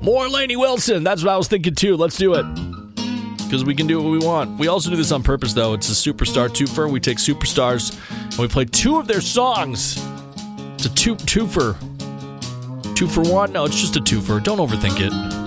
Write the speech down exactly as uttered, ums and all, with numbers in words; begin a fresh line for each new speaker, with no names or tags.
More Lainey Wilson. That's what I was thinking too. Let's do it. Because we can do what we want. We also do this on purpose, though. It's a superstar twofer. We take superstars and we play two of their songs. It's a two twofer. Two for one? No, it's just a twofer. Don't overthink it.